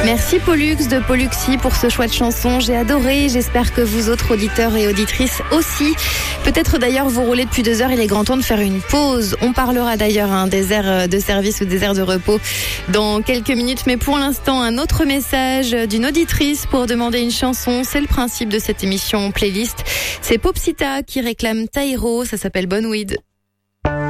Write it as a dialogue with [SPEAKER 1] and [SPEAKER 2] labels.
[SPEAKER 1] Merci Pollux de Polluxy pour ce choix de chanson. J'ai adoré. J'espère que vous autres auditeurs et auditrices aussi. Peut-être d'ailleurs vous roulez depuis 2 heures. Il est grand temps de faire une pause. On parlera d'ailleurs des aires de service ou des aires de repos dans quelques minutes. Mais pour l'instant, un autre message d'une auditrice pour demander une chanson. C'est le principe de cette émission playlist. C'est Popsita qui réclame Taïro. Ça s'appelle Bonweed.